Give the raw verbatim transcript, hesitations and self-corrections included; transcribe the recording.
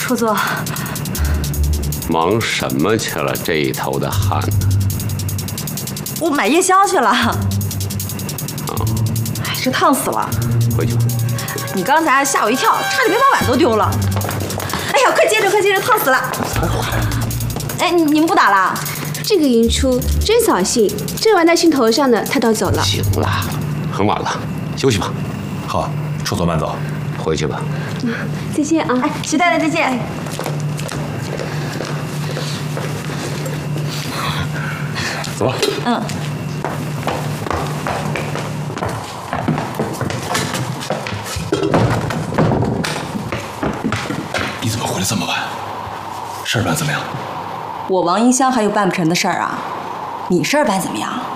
楚总， 忙什么去了？这一头的汗呢？ 我买夜宵去了。 啊， 哎，这烫死了。 回去吧。 你刚才吓我一跳，差点别把碗都丢了。哎呀，快接着，快接着，烫死了！哎，你你们不打了？ 这个迎出真扫兴，这碗在心头上呢，他倒走了。 行了，很晚了，休息吧。 好，楚总慢走。 回去吧。 嗯，再见啊！ 哎，徐太太再见。 走吧。 嗯。 你怎么回来这么晚？事儿办怎么样？ 我王银香还有办不成的事儿啊？你事儿办怎么样？